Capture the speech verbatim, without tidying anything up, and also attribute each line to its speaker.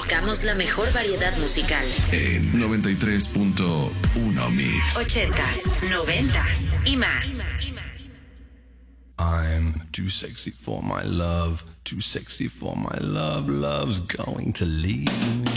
Speaker 1: tocamos la mejor variedad musical.
Speaker 2: En noventa y tres punto uno Mix.
Speaker 1: Ochentas, noventas y más.
Speaker 3: I'm too sexy for my love, too sexy for my love, love's going to leave me.